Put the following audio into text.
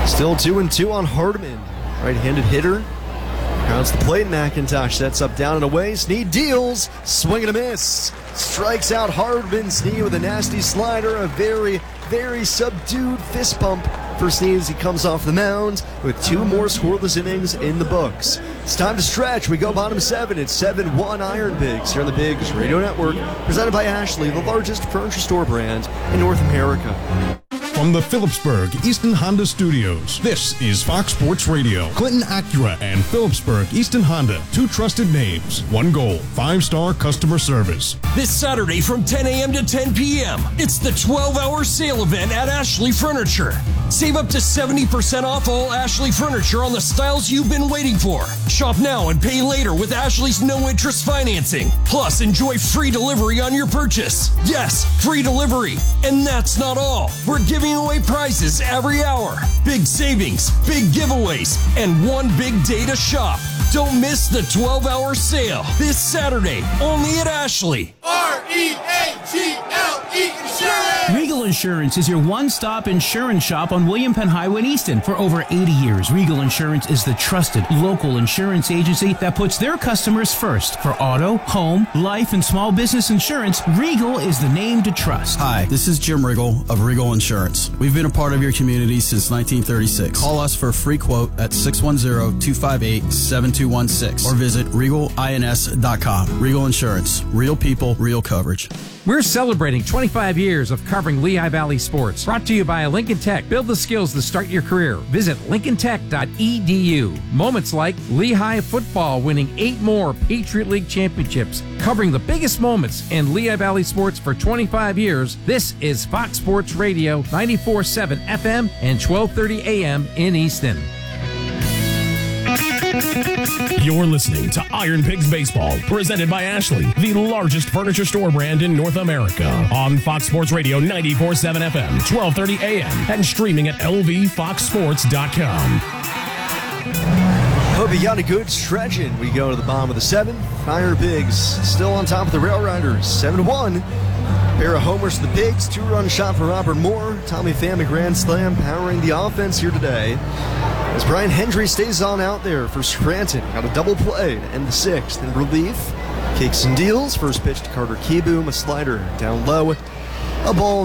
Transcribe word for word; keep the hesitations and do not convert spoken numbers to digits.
Still two and two on Hardman. Right-handed hitter. Grounds the plate. McIntosh sets up down and away. Snead deals. Swing and a miss. Strikes out Hardman. Snead with a nasty slider. A very, very subdued fist pump for Snead as he comes off the mound with two more scoreless innings in the books. It's time to stretch. We go bottom seven. It's seven one Iron Pigs here on the Pigs Radio Network, presented by Ashley, the largest furniture store brand in North America. From the Phillipsburg Easton Honda Studios, this is Fox Sports Radio. Clinton Acura and Phillipsburg Easton Honda, two trusted names, one goal, five-star customer service. This Saturday from ten a.m. to ten p.m., it's the twelve-hour sale event at Ashley Furniture. Save up to seventy percent off all Ashley Furniture on the styles you've been waiting for. Shop now and pay later with Ashley's no-interest financing. Plus, enjoy free delivery on your purchase. Yes, free delivery. And that's not all. We're giving away prizes every hour. Big savings, big giveaways, and one big day to shop. Don't miss the twelve-hour sale this Saturday, only at Ashley. R E A G L E Insurance! Regal Insurance is your one-stop insurance shop on William Penn Highway in Easton. For over eighty years, Regal Insurance is the trusted local insurance agency that puts their customers first. For auto, home, life, and small business insurance, Regal is the name to trust. Hi, this is Jim Riggle of Regal Insurance. We've been a part of your community since nineteen thirty-six. Call us for a free quote at six one zero, two five eight, seven two one six or visit regal ins dot com. Regal Insurance. Real people, real coverage. We're celebrating twenty-five years of covering Lehigh Valley sports. Brought to you by Lincoln Tech. Build the skills to start your career. Visit lincoln tech dot e d u. Moments like Lehigh football winning eight more Patriot League championships. Covering the biggest moments in Lehigh Valley sports for twenty-five years. This is Fox Sports Radio, ninety-four point seven F M and twelve thirty A M in Easton. You're listening to Iron Pigs Baseball, presented by Ashley, the largest furniture store brand in North America. On Fox Sports Radio ninety-four point seven F M, twelve thirty A M, and streaming at l v fox sports dot com. Hope you got a good stretch in. We go to the bottom of the seventh. Iron Pigs still on top of the Rail Riders, seven to one. Pair of homers for the Pigs, two-run shot for Robert Moore. Tommy Pham, a grand slam, powering the offense here today. As Brian Hendry stays on out there for Scranton. Got a double play to end the sixth. In relief, kicks and deals. First pitch to Carter Kieboom, a slider down low. A ball